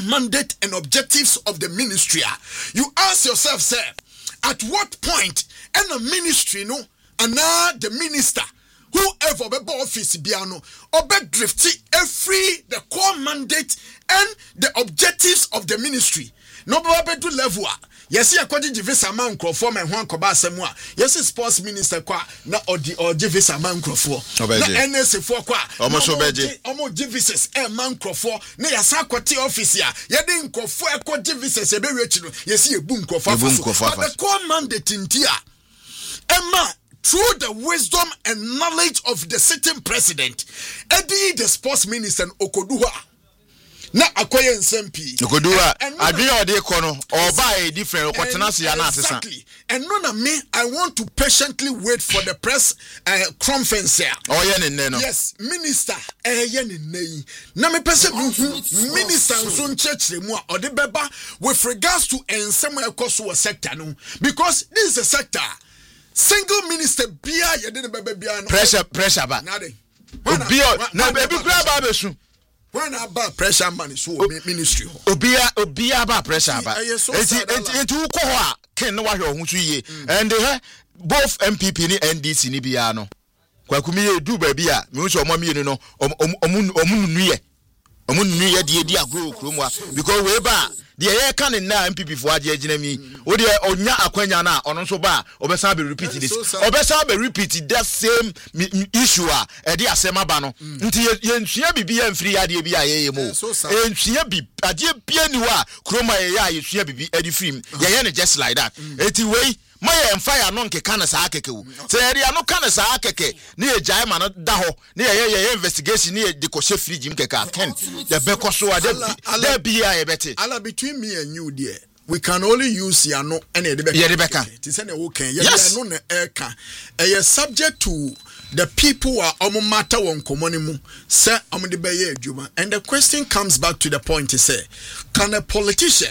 mandate and objectives of the ministry, you ask yourself, sir, at what point in a ministry, no, and now the minister, whoever be office biano, or be drifty every the core mandate and the objectives of the ministry. No be do level. Yes, ya kwaji jivisa man krofo me ho ankoba asemu a. Yes, sports minister kwa na or jivisa man krofo. Na NS fo kwa. Omo jivises man krofo na yasa kwati office ya. Ye de nkofo ekọ jivises ebe rechi no. Yes, ye bu nkofo afaso. But the core mandate intia. Emma through the wisdom and knowledge of the sitting president, Eddie the sports minister Okoduwa. Na akoye nsempi Okoduwa adwe ode ko no oba e different okotenase ya na asesa. And no na me, I want to patiently wait for the press conference here. Oh ye ne no. Yes, minister ye ne nei. Na me pese minister nso nchechire mu a ode beba with regards to ensem ekoso sector no, because this is a sector single minister bia ye de beba bia no pressure ba obia na bebi kura ba besu. When about pressure man so ministry obia ba pressure ba enti wo ko ho a ken no wahwe ho so yie and both MPP ni NDC ni bia no kwakumi ye du ba bia me so omamie ni no omunuye de agro kromwa because we ba de ye kan na MPP fo age agina mi wo de onya akwanya na ono so ba obesa be repeat this obesa be repeat that same issue a de asema ba no nti ye nsua bibia mfiri ade bia ye mo nsua bi ade bia ni wa kroma ye ya ye sua bibi ade film ye ne just like that eti we my fire no nke kana saa keke wo se area no kana saa keke ne ye jai ma no da ho ne ye investigation ne ye de ko she fridge mkeka ken the beko so ade bia ye beti ala between me and you there we can only use yano and ye de beka ti se ne wo ken ye no na eka ye subject to the people are omo matter won komoni mu say omo de be ye adwuma and the question comes back to the point to say can a politician